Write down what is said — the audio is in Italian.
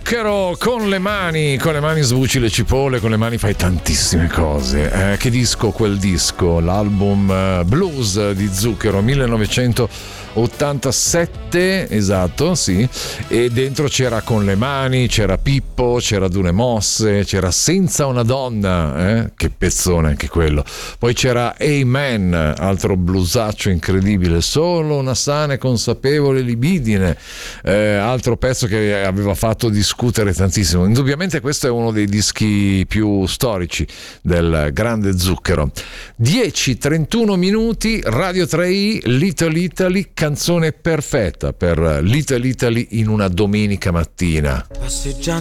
Zucchero, con le mani sbucci le cipolle, con le mani fai tantissime cose. Che disco quel disco? L'album Blues di Zucchero 1987, esatto, sì. E dentro c'era Con le mani, c'era Pippo, c'era Dune Mosse, c'era Senza una donna, che pezzone anche quello. Poi c'era Amen, altro bluesaccio incredibile, Solo una sana e consapevole libidine, altro pezzo che aveva fatto discutere tantissimo. Indubbiamente questo è uno dei dischi più storici del grande Zucchero. 10:31 minuti, Radio 3i, Little Italy, canzone perfetta per Little Italy in una domenica mattina.